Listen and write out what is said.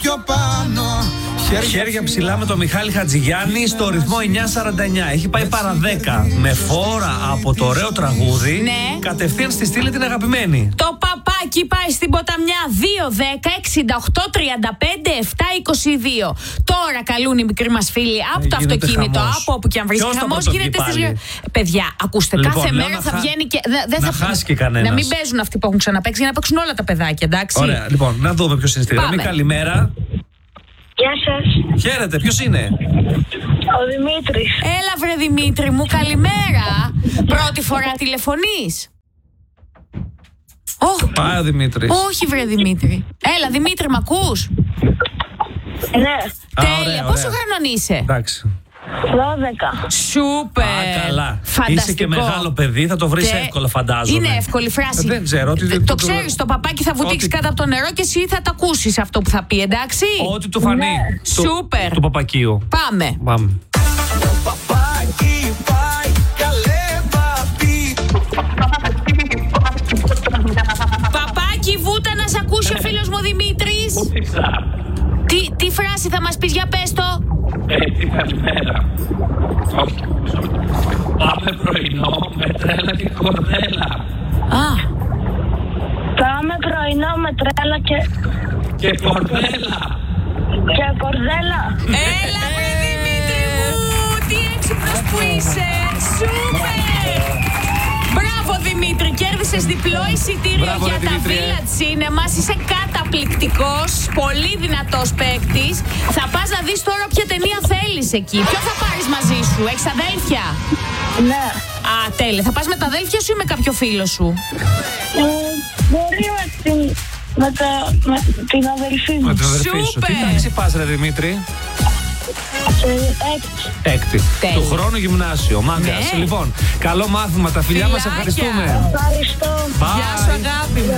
πιο πάνω. Χέρια ψηλά με τον Μιχάλη Χατζηγιάννη στο ρυθμό 9.49. Έχει πάει παρά 10. Με φόρα από το ωραίο τραγούδι. Ναι. Κατευθείαν στη στήλη την αγαπημένη. Το παπάκι πάει στην ποταμιά 2-10-68-35-7-22. Τώρα καλούν οι μικροί μας φίλοι από το αυτοκίνητο, χαμός. από όπου και αν βρίσκει. Χαμός γίνεται στις. Παιδιά, ακούστε, Λοιπόν, κάθε λέω μέρα να θα βγαίνει και. να χάσει και κανένας. Να μην παίζουν αυτοί που έχουν ξαναπαίξει, για να παίξουν όλα τα παιδάκια, εντάξει. Ωραία, λοιπόν, να δούμε ποιος είναι στη γραμμή. Καλημέρα. Γεια σας. Χαίρετε, ποιος είναι? Ο Δημήτρης. Έλα βρε Δημήτρη μου, καλημέρα. Πρώτη φορά τηλεφωνείς? Πάει ο Δημήτρης. Όχι βρε Δημήτρη. Έλα Δημήτρη, μ' ακούς? Ναι. Τέλεια, πόσο χρονών είσαι? Εντάξει. 12. Σούπερ. Καλά. Φανταστικό. Είσαι και μεγάλο παιδί, θα το βρεις εύκολα, φαντάζομαι. Είναι εύκολη φράση. Δεν ξέρω. Το ξέρεις, το παπάκι θα βουτήξει κάτω από το νερό και εσύ θα το ακούσεις αυτό που θα πει, εντάξει? Ό,τι του φανεί. Ναι. Σούπερ. Του παπακίου. Πάμε. Παπάκι πάει, καλέ παπί. Παπάκι, βούτα να σ' ακούσει ο φίλος μου ο Δημήτρης. Τι φράση θα μας πεις, για πες το? Καλημέρα. Πάμε πρωινό με τρέλα και κορδέλα. Πάμε πρωινό με τρέλα Και κορδέλα. και κορδέλα. Έλα βρε Δημήτρη μου, τι έξυπνος που είσαι. Σούπερ. Μπράβο Δημήτρη, κέρδισες διπλό εισιτήριο για τα Village Cinema. Είσαι καταπληκτικός, πολύ δυνατός παίκτης. Θα πας να δεις τώρα ποια ταινία θέλεις εκεί. Ποιο θα πάρεις μαζί σου, έχεις αδέλφια? Ναι. Α, τέλεια. Θα πας με τα αδέλφια σου ή με κάποιο φίλο σου? Μπορεί με την αδελφή μου. Με την αδερφή σου. Σούπερ. Τι τάξη πας ρε Δημήτρη? Έκτη. Τέλεια. Του χρόνου γυμνάσιο. Μάγκας. Ναι. Λοιπόν, καλό μάθημα. Τα φιλιά μας, ευχαριστούμε. Ευχαριστώ. Bye. Γεια σου αγάπη μου.